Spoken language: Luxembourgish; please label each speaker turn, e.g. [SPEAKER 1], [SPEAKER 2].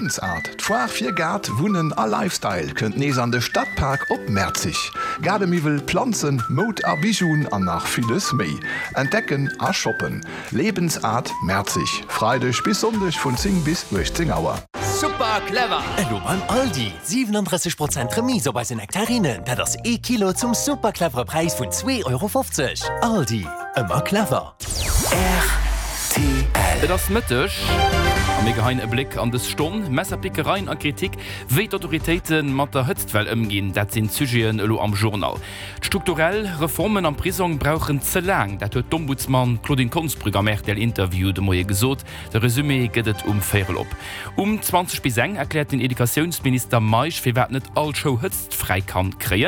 [SPEAKER 1] Lebensart. D'Foire fir Gard, Wunnen a Lifestyle kënnt nees an de Stadtpark op Merzig. Gardemiwel, Pflanzen, Mod a Bijoun an nach vieles méi. Entdecken a shoppen. Lebensart Merzig. Freidech bis Sonndech vun 10 bis 16 Auer.
[SPEAKER 2] Super clever!
[SPEAKER 3] Hallo beim Aldi. 37% Remise bei den Nektarinen. Da das E-Kilo zum super clever Preis von 2,50 €. Aldi. Immer clever. RTL.
[SPEAKER 2] Das Mittag. Wir gehen einen Blick an das Sturm, Messerpickereien und Kritik, wie die Autoritäten mit der Hitzwelle umgehen. Das sind Zügien am Journal. Strukturell Reformen an Prison brauchen zu lang. Das hat Ombudsmann Claudine Kunstbrügger am RTL Interview de Moje gesagt. Der Resümee geht um Fairlob. 20 bis 1 erklärt den Edukationsminister Maisch, wie wir nicht all Show hitzfrei kann kriegen.